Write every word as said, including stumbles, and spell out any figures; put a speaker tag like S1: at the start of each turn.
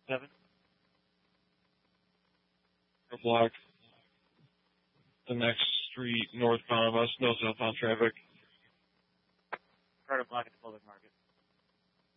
S1: Seven.
S2: Block. The next street northbound of us, no southbound traffic.
S1: Carter block at the public market.